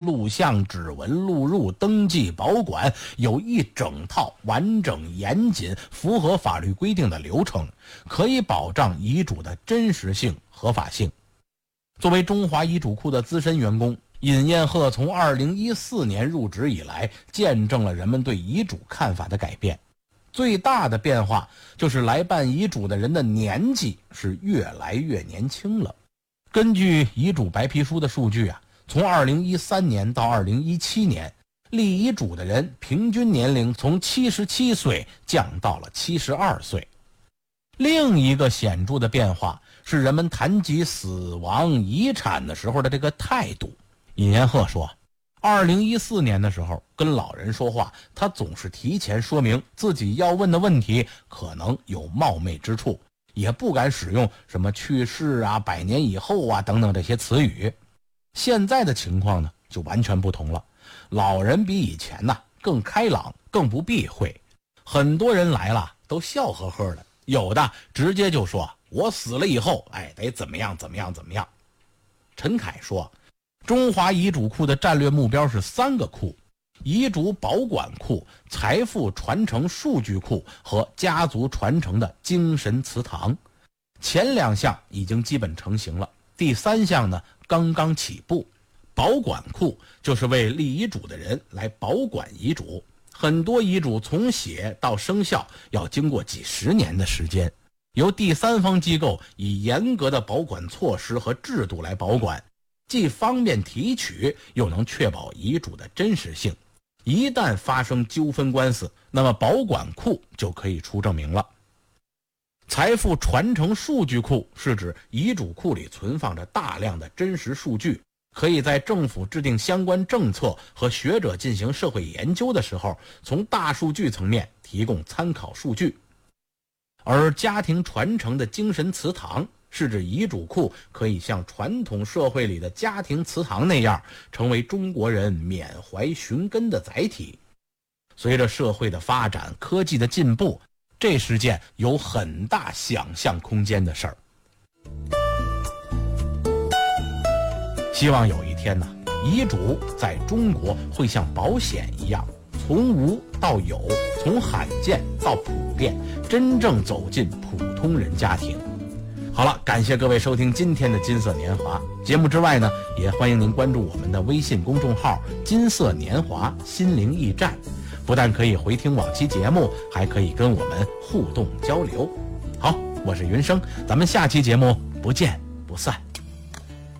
录像、指纹、录入、登记、保管，有一整套完整、严谨、符合法律规定的流程，可以保障遗嘱的真实性、合法性。作为中华遗嘱库的资深员工，尹彦鹤从2014年入职以来，见证了人们对遗嘱看法的改变。最大的变化就是来办遗嘱的人的年纪是越来越年轻了。根据遗嘱白皮书的数据从2013年到2017年，立遗嘱的人平均年龄从77岁降到了72岁。另一个显著的变化是人们谈及死亡遗产的时候的这个态度。尹彦鹤说，2014年的时候跟老人说话，他总是提前说明自己要问的问题可能有冒昧之处，也不敢使用什么去世100年以后等等这些词语。现在的情况呢就完全不同了，老人比以前更开朗，更不避讳。很多人来了都笑呵呵的，有的直接就说我死了以后得怎么样怎么样怎么样。陈凯说，中华遗嘱库的战略目标是3个库：遗嘱保管库、财富传承数据库和家族传承的精神祠堂。前2项已经基本成型了，第3项呢刚刚起步。保管库就是为立遗嘱的人来保管遗嘱，很多遗嘱从写到生效要经过几十年的时间，由第三方机构以严格的保管措施和制度来保管，既方便提取，又能确保遗嘱的真实性。一旦发生纠纷官司，那么保管库就可以出证明了。财富传承数据库是指遗嘱库里存放着大量的真实数据，可以在政府制定相关政策和学者进行社会研究的时候，从大数据层面提供参考数据。而家庭传承的精神祠堂是指遗嘱库可以像传统社会里的家庭祠堂那样，成为中国人缅怀寻根的载体。随着社会的发展，科技的进步，这是件有很大想象空间的事儿。希望有一天遗嘱在中国会像保险一样，从无到有，从罕见到普遍，真正走进普通人家庭。好了，感谢各位收听今天的金色年华节目之外呢，也欢迎您关注我们的微信公众号金色年华心灵驿站，不但可以回听往期节目，还可以跟我们互动交流。好，我是云生，咱们下期节目不见不散。